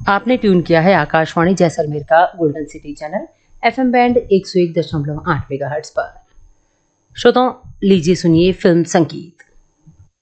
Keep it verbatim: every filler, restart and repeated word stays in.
आपने ट्यून किया है आकाशवाणी जैसलमेर का golden city channel FM band एक सौ एक दशमलव आठ मेगाहर्ट्ज पर। श्रोताओं, लीजिए सुनिए फिल्म संगीत।